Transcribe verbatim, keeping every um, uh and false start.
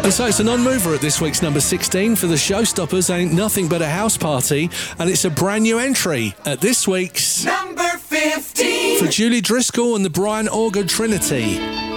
So it's a non-mover at this week's number sixteen for the Showstoppers, Ain't Nothing But a House Party, and it's a brand new entry at this week's number fifteen for Julie Driscoll and the Brian Auger Trinity.